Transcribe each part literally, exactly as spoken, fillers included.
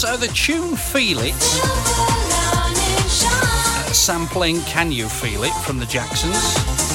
So the tune Feel It, uh, sampling Can You Feel It from the Jacksons.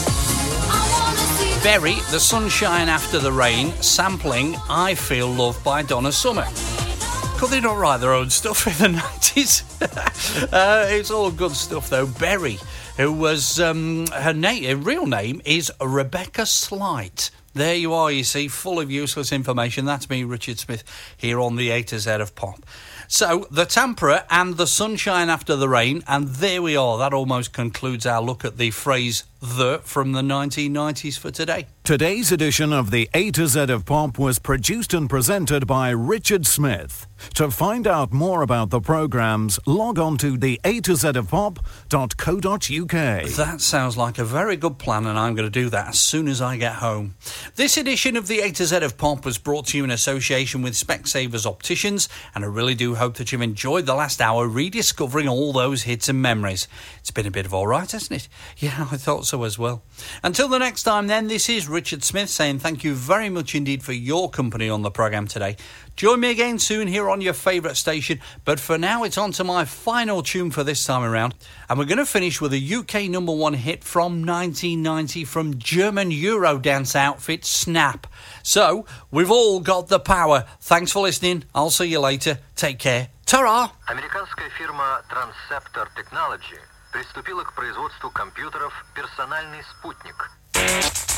Berry, The Sunshine After the Rain, sampling I Feel Love by Donna Summer. Could they not write their own stuff in the nineties? uh, it's all good stuff though. Berry, who was, um, her, na- her real name is Rebecca Slight. There you are, you see, full of useless information. That's me, Richard Smith, here on the A to Z of Pop. So, The Tamperer and The Sunshine After the Rain, and there we are. That almost concludes our look at the phrase "the" from the nineteen nineties for today. Today's edition of the A to Z of Pop was produced and presented by Richard Smith. To find out more about the programmes, log on to the A to Z of Pop dot co dot uk. That sounds like a very good plan, and I'm going to do that as soon as I get home. This edition of the A to Z of Pop was brought to you in association with Specsavers Opticians, and I really do hope that you've enjoyed the last hour rediscovering all those hits and memories. It's been a bit of all right, hasn't it? Yeah, I thought so as well. Until the next time then, this is Richard Smith saying thank you very much indeed for your company on the programme today. Join me again soon here on your favourite station, but for now it's on to my final tune for this time around, and we're going to finish with a U K number one hit from nineteen ninety from German Eurodance outfit Snap. So, we've all got the power. Thanks for listening. I'll see you later. Take care. Ta-ra! Американская фирма Transceptor Technology приступила к производству компьютеров «Персональный спутник».